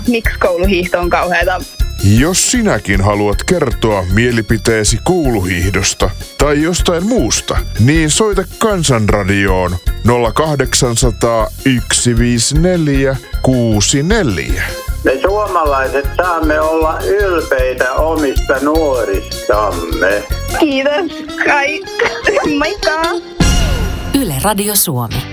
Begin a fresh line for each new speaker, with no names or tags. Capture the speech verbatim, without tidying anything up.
miksi kouluhiihto on kauheata.
Jos sinäkin haluat kertoa mielipiteesi kouluhiihdosta tai jostain muusta, niin soita Kansanradioon nolla kahdeksan nolla nolla yksi viisi neljä kuusi neljä.
Me suomalaiset saamme olla ylpeitä omista nuoristamme.
Kiitos. Kai. Moikka.
Yle Radio Suomi.